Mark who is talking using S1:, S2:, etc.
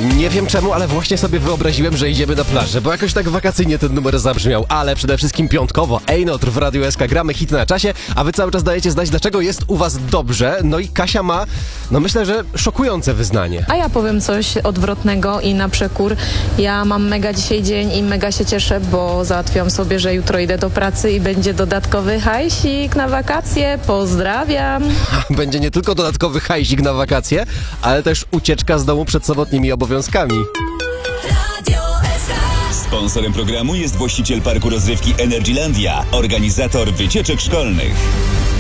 S1: Nie wiem czemu, ale właśnie sobie wyobraziłem, że idziemy na plażę, bo jakoś tak wakacyjnie ten numer zabrzmiał, ale przede wszystkim piątkowo. Ejnotr w Radiu SK, gramy hit na czasie, a wy cały czas dajecie znać, dlaczego jest u was dobrze. No i Kasia ma, myślę, że szokujące wyznanie.
S2: A ja powiem coś odwrotnego i na przekór. Ja mam mega dzisiaj dzień i mega się cieszę, bo załatwiłam sobie, że jutro idę do pracy i będzie dodatkowy hajsik na wakacje. Pozdrawiam.
S1: Będzie nie tylko dodatkowy hajsik na wakacje, ale też ucieczka z domu przed sobotnimi obowiązkami.
S3: Sponsorem programu jest właściciel parku rozrywki Energylandia, organizator wycieczek szkolnych.